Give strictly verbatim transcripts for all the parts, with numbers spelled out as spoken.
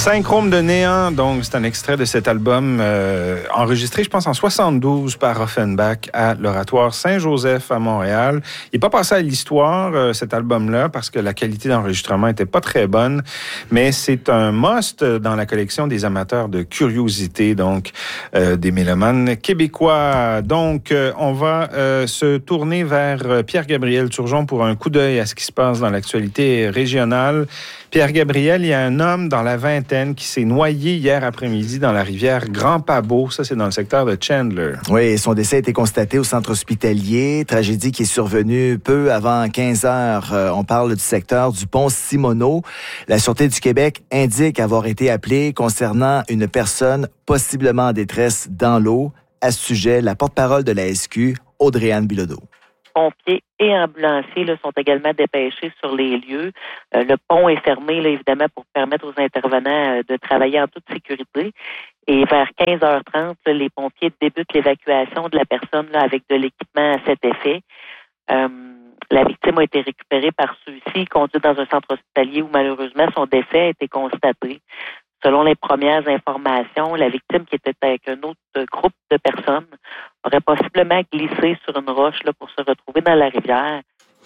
Synchrome de néant, donc c'est un extrait de cet album euh, enregistré, je pense, en soixante-douze par Offenbach à l'Oratoire Saint-Joseph à Montréal. Il n'est pas passé à l'histoire, euh, cet album-là, parce que la qualité d'enregistrement n'était pas très bonne, mais c'est un must dans la collection des amateurs de curiosité, donc euh, des mélomanes québécois. Donc, euh, on va euh, se tourner vers Pierre-Gabriel Turgeon pour un coup d'œil à ce qui se passe dans l'actualité régionale. Pierre-Gabriel, il y a un homme dans la vingtaine qui s'est noyé hier après-midi dans la rivière Grand-Pabot. Ça, c'est dans le secteur de Chandler. Oui, son décès a été constaté au centre hospitalier. Tragédie qui est survenue peu avant quinze heures. Euh, on parle du secteur du pont Simoneau. La Sûreté du Québec indique avoir été appelée concernant une personne possiblement en détresse dans l'eau. À ce sujet, la porte-parole de la S Q, Audrey-Anne Bilodeau. Pompiers et ambulanciers là, sont également dépêchés sur les lieux. Euh, le pont est fermé, là, évidemment, pour permettre aux intervenants euh, de travailler en toute sécurité. Et vers quinze heures trente, là, les pompiers débutent l'évacuation de la personne là, avec de l'équipement à cet effet. Euh, la victime a été récupérée par ceux-ci, conduite dans un centre hospitalier où malheureusement son décès a été constaté. Selon les premières informations, la victime qui était avec un autre groupe de personnes aurait possiblement glissé sur une roche là, pour se retrouver dans la rivière.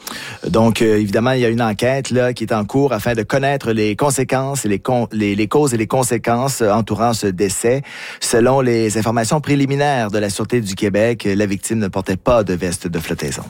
Donc, euh, évidemment, il y a une enquête là qui est en cours afin de connaître les conséquences et les, con- les, les causes et les conséquences entourant ce décès. Selon les informations préliminaires de la Sûreté du Québec, la victime ne portait pas de veste de flottaison.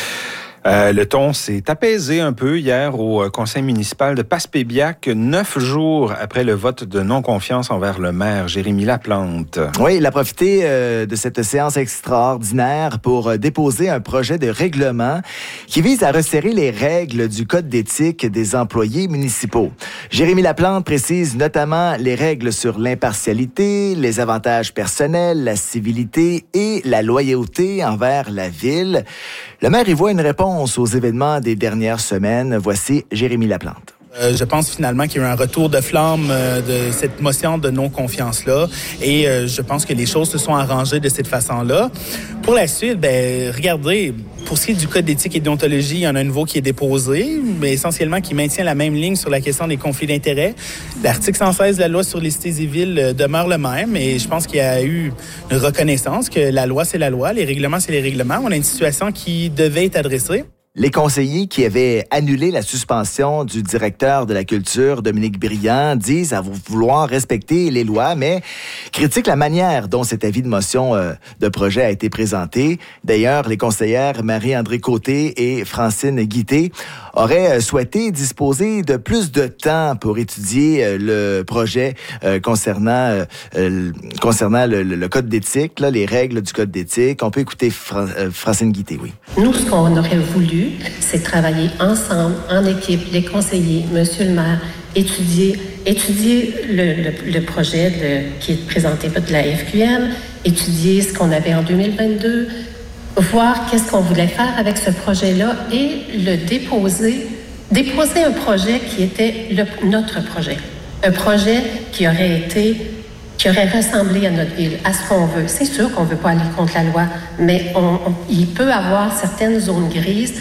Euh, le ton s'est apaisé un peu hier au conseil municipal de Passepébiac, neuf jours après le vote de non-confiance envers le maire Jérémy Laplante. Oui, il a profité euh, de cette séance extraordinaire pour euh, déposer un projet de règlement qui vise à resserrer les règles du code d'éthique des employés municipaux. Jérémy Laplante précise notamment les règles sur l'impartialité, les avantages personnels, la civilité et la loyauté envers la ville. Le maire y voit une réponse aux événements des dernières semaines. Voici Jérémy Laplante. Euh, je pense finalement qu'il y a eu un retour de flamme euh, de cette motion de non-confiance-là et euh, je pense que les choses se sont arrangées de cette façon-là. Pour la suite, ben regardez, pour ce qui est du code d'éthique et de déontologie, il y en a un nouveau qui est déposé, mais essentiellement qui maintient la même ligne sur la question des conflits d'intérêts. L'article cent seize de la loi sur les cités et villes euh, demeure le même et je pense qu'il y a eu une reconnaissance que la loi, c'est la loi, les règlements, c'est les règlements. On a une situation qui devait être adressée. Les conseillers qui avaient annulé la suspension du directeur de la culture, Dominique Briand, disent à vouloir respecter les lois, mais critiquent la manière dont cet avis de motion euh, de projet a été présenté. D'ailleurs, les conseillères Marie-André Côté et Francine Guité auraient souhaité disposer de plus de temps pour étudier euh, le projet euh, concernant, euh, concernant le, le, le code d'éthique, là, les règles du code d'éthique. On peut écouter Fra- euh, Francine Guité, oui. Nous, ce qu'on aurait voulu, c'est travailler ensemble, en équipe, les conseillers, monsieur le maire, étudier, étudier le, le, le projet de, qui est présenté de la F Q M, étudier ce qu'on avait en deux mille vingt-deux, voir qu'est-ce qu'on voulait faire avec ce projet-là et le déposer, déposer un projet qui était le, notre projet. Un projet qui aurait été, qui aurait ressemblé à notre ville, à ce qu'on veut. C'est sûr qu'on ne veut pas aller contre la loi, mais on, on, il peut avoir certaines zones grises.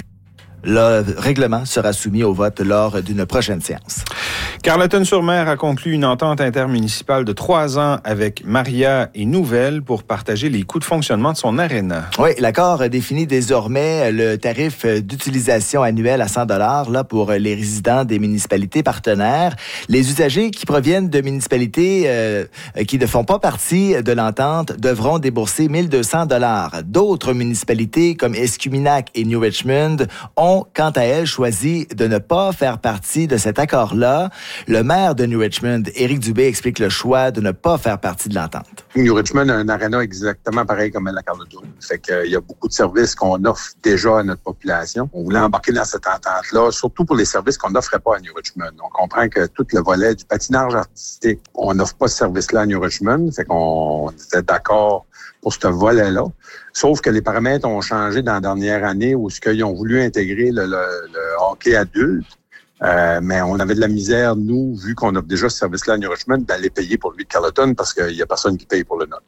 Le règlement sera soumis au vote lors d'une prochaine séance. Carleton-sur-Mer a conclu une entente intermunicipale de trois ans avec Maria et Nouvelle pour partager les coûts de fonctionnement de son aréna. Oui, l'accord définit désormais le tarif d'utilisation annuel à cent dollars là, pour les résidents des municipalités partenaires. Les usagers qui proviennent de municipalités euh, qui ne font pas partie de l'entente devront débourser mille deux cents dollars. D'autres municipalités comme Escuminac et New Richmond ont, quant à elles, choisi de ne pas faire partie de cet accord-là. Le maire de New Richmond, Éric Dubé, explique le choix de ne pas faire partie de l'entente. New Richmond a un aréna exactement pareil comme la Carleton. Fait qu'il y a beaucoup de services qu'on offre déjà à notre population. On voulait embarquer dans cette entente-là, surtout pour les services qu'on n'offrait pas à New Richmond. On comprend que tout le volet du patinage artistique, on n'offre pas ce service-là à New Richmond. Fait qu'on était d'accord pour ce volet-là. Sauf que les paramètres ont changé dans la dernière année où ce qu'ils ont voulu intégrer le, le, le hockey adulte. Euh, mais on avait de la misère, nous, vu qu'on a déjà ce service-là à New Richmond, d'aller payer pour lui de Carleton parce qu'il n'y a personne qui paye pour le nôtre.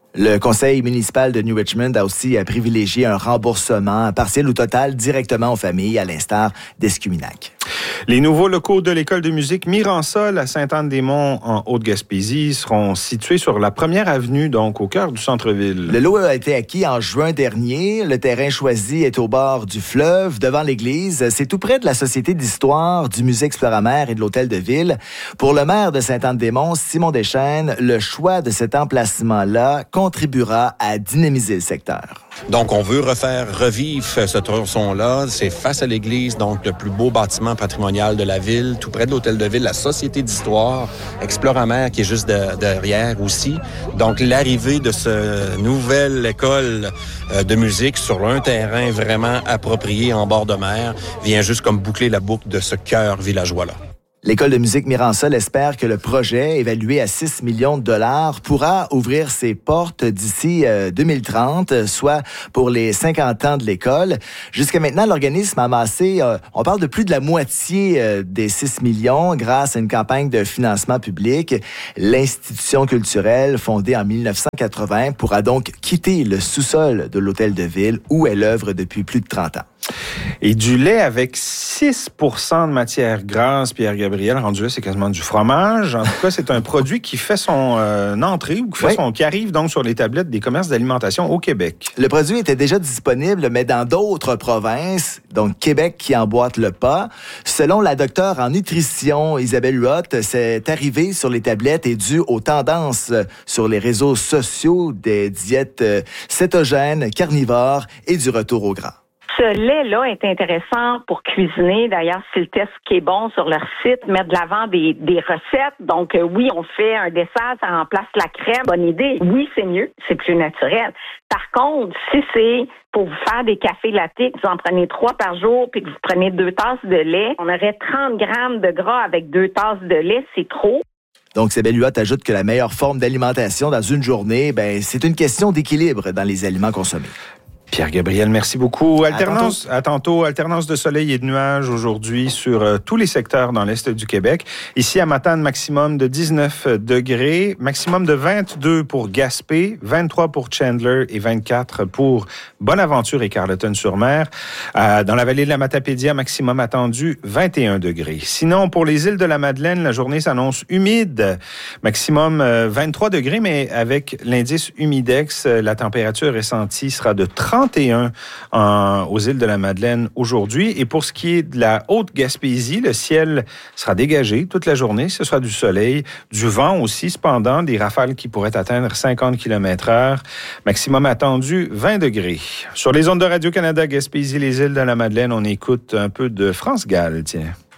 Le conseil municipal de New Richmond a aussi privilégié un remboursement partiel ou total directement aux familles, à l'instar d'Escuminac. Les nouveaux locaux de l'école de musique Miransol à Sainte-Anne-des-Monts, en Haute-Gaspésie, seront situés sur la première avenue, donc au cœur du centre-ville. Le lot a été acquis en juin dernier. Le terrain choisi est au bord du fleuve, devant l'église. C'est tout près de la Société d'histoire, du Musée Exploramer et de l'Hôtel de Ville. Pour le maire de Sainte-Anne-des-Monts, Simon Deschênes, le choix de cet emplacement-là contribuera à dynamiser le secteur. Donc, on veut refaire revivre ce tronçon-là. C'est face à l'église, donc le plus beau bâtiment patrimonial de la ville, tout près de l'Hôtel de Ville, la Société d'histoire, Exploramer qui est juste de, derrière aussi. Donc, l'arrivée de cette nouvelle école de musique sur un terrain vraiment approprié en bord de mer vient juste comme boucler la boucle de ce cœur villageois-là. L'école de musique Miransol espère que le projet, évalué à six millions de dollars, pourra ouvrir ses portes d'ici euh, deux mille trente, soit pour les cinquante ans de l'école. Jusqu'à maintenant, l'organisme a amassé, euh, on parle de plus de la moitié euh, des six millions grâce à une campagne de financement public. L'institution culturelle, fondée en dix-neuf cent quatre-vingts, pourra donc quitter le sous-sol de l'Hôtel de Ville où elle œuvre depuis plus de trente ans. Et du lait avec six pour cent de matière grasse, Pierre-Gabriel, rendu là, c'est quasiment du fromage. En tout cas, c'est un produit qui fait son euh, entrée ou qui, fait oui. son, qui arrive donc sur les tablettes des commerces d'alimentation au Québec. Le produit était déjà disponible, mais dans d'autres provinces, donc Québec qui emboîte le pas. Selon la docteure en nutrition Isabelle Huot, c'est arrivé sur les tablettes et dû aux tendances sur les réseaux sociaux des diètes cétogènes, carnivores et du retour au gras. Ce lait-là est intéressant pour cuisiner. D'ailleurs, c'est le test qui est bon sur leur site, mettre de l'avant des, des recettes. Donc, euh, oui, on fait un dessert, ça remplace la crème. Bonne idée. Oui, c'est mieux, c'est plus naturel. Par contre, si c'est pour vous faire des cafés latte, vous en prenez trois par jour, puis que vous prenez deux tasses de lait, on aurait trente grammes de gras avec deux tasses de lait, c'est trop. Donc, Isabelle Huot ajoute que la meilleure forme d'alimentation dans une journée, ben, c'est une question d'équilibre dans les aliments consommés. Pierre-Gabriel, merci beaucoup. Alternance, à tantôt. à tantôt, alternance de soleil et de nuages aujourd'hui sur euh, tous les secteurs dans l'est du Québec. Ici, à Matane, maximum de dix-neuf degrés, maximum de vingt-deux pour Gaspé, vingt-trois pour Chandler et vingt-quatre pour Bonaventure et Carleton-sur-Mer. Euh, dans la vallée de la Matapédia, maximum attendu vingt et un degrés. Sinon, pour les îles de la Madeleine, la journée s'annonce humide, maximum euh, vingt-trois degrés, mais avec l'indice humidex, la température ressentie sera de trente et un en, aux îles de la Madeleine aujourd'hui. Et pour ce qui est de la Haute-Gaspésie, le ciel sera dégagé toute la journée. Ce sera du soleil, du vent aussi, cependant, des rafales qui pourraient atteindre cinquante kilomètres heure. Maximum attendu vingt degrés. Sur les ondes de Radio-Canada, Gaspésie, les îles de la Madeleine, on écoute un peu de France Gall, tiens.